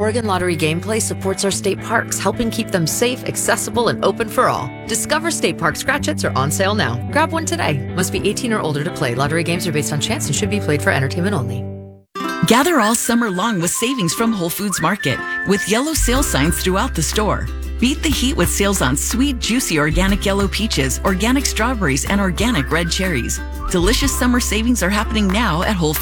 Oregon Lottery gameplay supports our state parks, helping keep them safe, accessible, and open for all. Discover State Park Scratch-Its are on sale now. Grab one today. Must be 18 or older to play. Lottery games are based on chance and should be played for entertainment only. Gather all summer long with savings from Whole Foods Market, with yellow sale signs throughout the store. Beat the heat with sales on sweet, juicy organic yellow peaches, organic strawberries, and organic red cherries. Delicious summer savings are happening now at Whole Foods.